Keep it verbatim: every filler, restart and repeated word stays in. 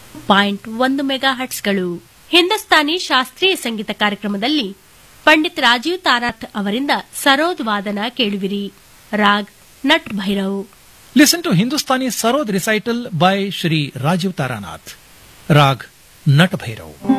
Point ಒಂದು mega ಹರ್ಟ್ಸ್ಗಳು. Hindustani ಶಾಸ್ತ್ರೀಯ ಸಂಗೀತ ಕಾರ್ಯಕ್ರಮದಲ್ಲಿ ಪಂಡಿತ್ ರಾಜೀವ್ ತಾರಾತ್ ಅವರಿಂದ ಸರೋದ್ ವಾದನ ಕೇಳುವಿರಿ. Raag nut Bhairav. Listen to Hindustani Sarod recital by Shri Rajiv Taranath. Rag Nat Bhairav.